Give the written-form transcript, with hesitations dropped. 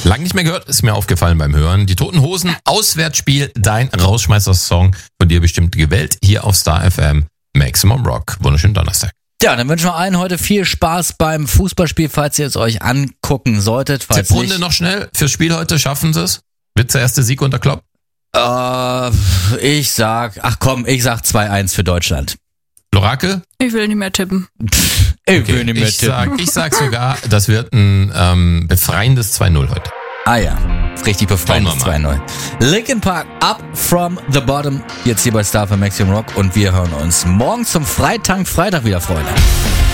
Lang nicht mehr gehört, ist mir aufgefallen beim Hören. Die Toten Hosen, Auswärtsspiel, dein Rausschmeißer-Song, von dir bestimmt gewählt, hier auf Star FM, Maximum Rock. Wunderschönen Donnerstag. Ja, dann wünschen wir allen heute viel Spaß beim Fußballspiel, falls ihr es euch angucken solltet. Falls Tipprunde nicht, noch schnell fürs Spiel heute, schaffen sie es? Wird der erste Sieg unter Klopp? Ich sag 2-1 für Deutschland. Lorakel? Ich will nicht mehr tippen. Ich sag sogar, das wird ein befreiendes 2-0 heute. Ah ja, richtig befreiendes 2-0. Linkin Park, Up From The Bottom, jetzt hier bei Star für Maximum Rock und wir hören uns morgen zum Freitag wieder, Freunde.